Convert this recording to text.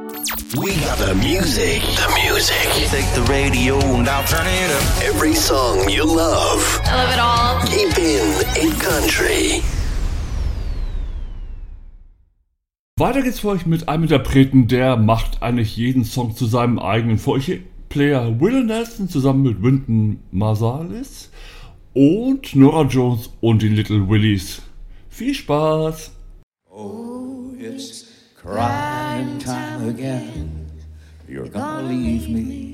We got the music. Take the radio and I'll turn it up. Every song you love. I love it all. Keep in country. Weiter geht's für euch mit einem Interpreten, der macht eigentlich jeden Song zu seinem eigenen. Für euch Player Willie Nelson zusammen mit Wynton Marsalis und Norah Jones und die Little Willies. Viel Spaß! Oh, it's crying time again. You're gonna leave me.